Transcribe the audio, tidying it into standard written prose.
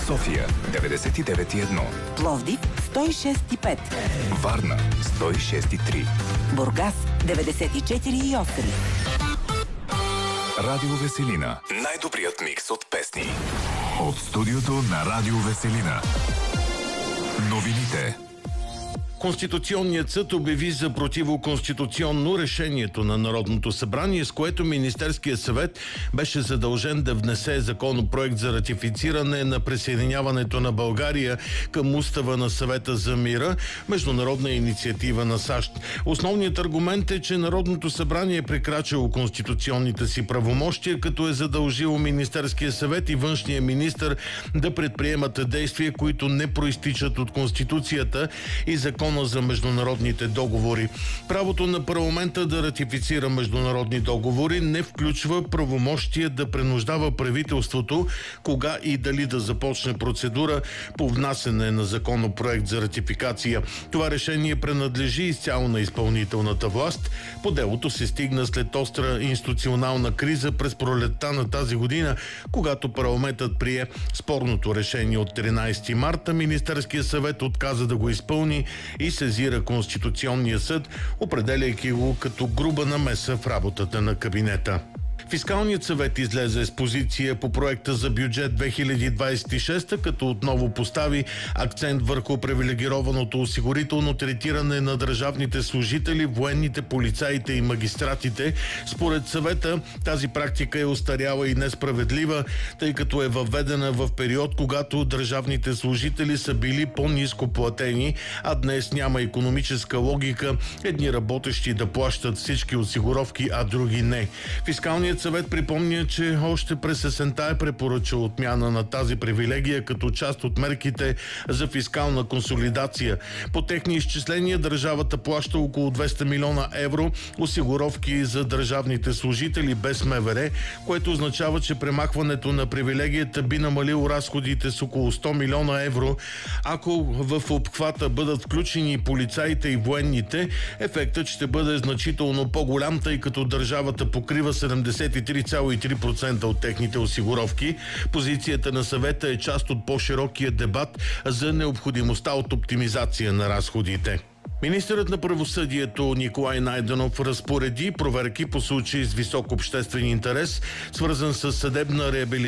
София 99,1, Пловдив 106,5, Варна 106,3, Бургас 94,8. Радио Веселина. Най-добрият микс от песни. От студиото на Радио Веселина. Новините. Конституционният съд обяви за противоконституционно решението на Народното събрание, с което Министерският съвет беше задължен да внесе законопроект за ратифициране на присъединяването на България към Устава на Съвета за мира, международна инициатива на САЩ. Основният аргумент е, че Народното събрание е прекрачило конституционните си правомощия, като е задължило Министерския съвет и външния министър да предприемат действия, които не проистичат от Конституцията и Закона за международните договори. Правото на парламента да ратифицира международни договори не включва правомощие да принуждава правителството кога и дали да започне процедура по внасяне на законопроект за ратификация. Това решение принадлежи изцяло на изпълнителната власт. По делото се стигна след остра институционална криза през пролетта на тази година, когато парламентът прие спорното решение от 13 марта. Министерският съвет отказа да го изпълни и сезира Конституционния съд, определяйки го като груба намеса в работата на кабинета. Фискалният съвет излезе с позиция по проекта за бюджет 2026, като отново постави акцент върху привилегированото осигурително третиране на държавните служители, военните, полицаите и магистратите. Според съвета тази практика е остаряла и несправедлива, тъй като е въведена в период, когато държавните служители са били по-ниско платени, а днес няма икономическа логика едни работещи да плащат всички осигуровки, а други не. Фискалният съвет припомня, че още през есента е препоръчал отмяна на тази привилегия като част от мерките за фискална консолидация. По техни изчисления държавата плаща около 200 милиона евро осигуровки за държавните служители без МВР, което означава, че премахването на привилегията би намалило разходите с около 100 милиона евро. Ако в обхвата бъдат включени полицаите и военните, ефектът ще бъде значително по-голям, тъй като държавата покрива 73,3% от техните осигуровки. Позицията на съвета е част от по-широкия дебат за необходимостта от оптимизация на разходите. Министърът на правосъдието Николай Найденов разпореди проверки по случаи с висок обществен интерес, свързан с съдебна реабилитация